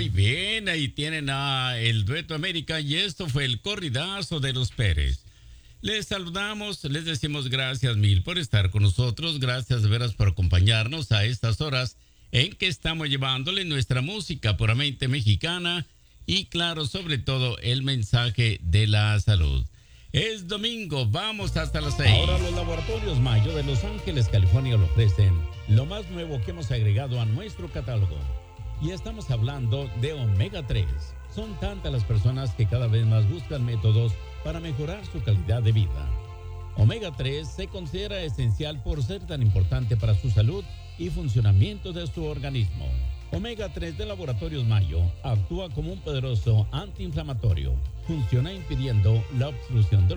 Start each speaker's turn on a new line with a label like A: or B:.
A: Muy bien, ahí tienen a el Dueto América y esto fue el corridazo de los Pérez. Les saludamos, les decimos gracias mil por estar con nosotros, gracias de veras por acompañarnos a estas horas en que estamos llevándole nuestra música puramente mexicana y claro, sobre todo el mensaje de la salud. Es domingo, vamos hasta las 6.
B: Ahora los laboratorios Mayo de Los Ángeles, California, le ofrecen lo más nuevo que hemos agregado a nuestro catálogo. Y estamos hablando de Omega 3. Son tantas las personas que cada vez más buscan métodos para mejorar su calidad de vida. Omega 3 se considera esencial por ser tan importante para su salud y funcionamiento de su organismo. Omega 3 de Laboratorios Mayo actúa como un poderoso antiinflamatorio. Funciona impidiendo la obstrucción del